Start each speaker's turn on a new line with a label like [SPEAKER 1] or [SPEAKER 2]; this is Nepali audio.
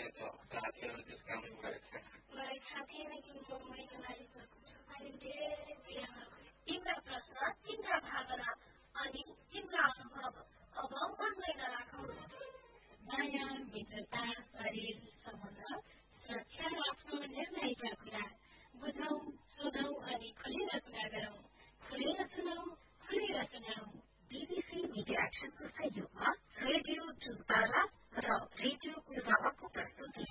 [SPEAKER 1] मलाई थाहा थिएन कि म महिनालाई अनि धेरै पीडामा तिम्रा प्रश्न तिम्रा भावना अनि तिम्रा अनुभव अब मनमै नराखौ माया मित्रता शरीर सम्बन्ध सुरक्षा र आफ्नो निर्णयका कुरा बुझौँ सोधौँ अनि खुलेर कुरा गरौँ